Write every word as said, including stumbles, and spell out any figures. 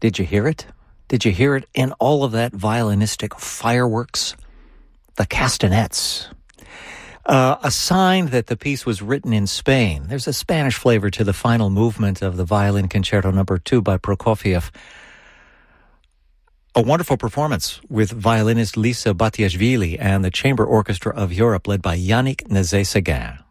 Did you hear it? Did you hear it in all of that violinistic fireworks? The castanets. Uh, a sign that the piece was written in Spain. There's a Spanish flavor to the final movement of the Violin Concerto number two by Prokofiev. A wonderful performance with violinist Lisa Batiashvili and the Chamber Orchestra of Europe led by Yannick Nézet-Séguin.